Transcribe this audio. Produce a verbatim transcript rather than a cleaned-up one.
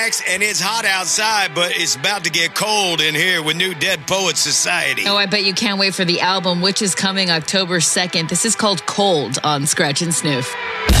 And it's hot outside, but it's about to get cold in here with New Dead Poets Society. Oh, I bet you can't wait for the album, which is coming October second. This is called Cold on Scratch and Sniff.